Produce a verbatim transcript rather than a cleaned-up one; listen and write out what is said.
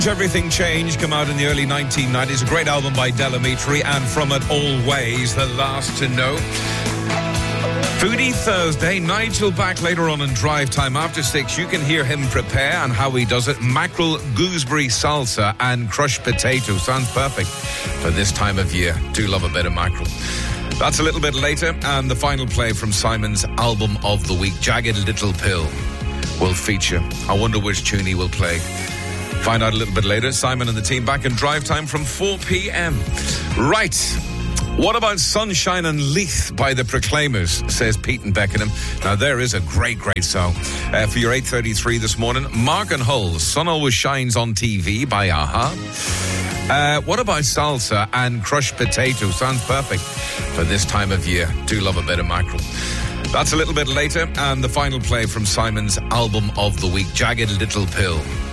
Everything Changed, come out in the early nineteen nineties. A great album by Del Amitri, and From It Always, the last to know. Foodie Thursday, Nigel back later on in Drive Time after six. You can hear him prepare and how he does it. Mackerel, gooseberry salsa and crushed potato. Sounds perfect for this time of year. Do love a bit of mackerel. That's a little bit later, and the final play from Simon's album of the week, Jagged Little Pill, will feature. I wonder which tune he will play. Find out a little bit later. Simon and the team back in Drive Time from four p.m. Right. What about Sunshine and Leith by the Proclaimers, says Pete and Beckenham. Now, there is a great, great song. Uh, for your eight thirty-three this morning, Mark and Hull, Sun Always Shines on T V by Aha. Uh, what about salsa and crushed potato? Sounds perfect for this time of year. Do love a bit of mackerel. That's a little bit later, and the final play from Simon's album of the week, Jagged Little Pill.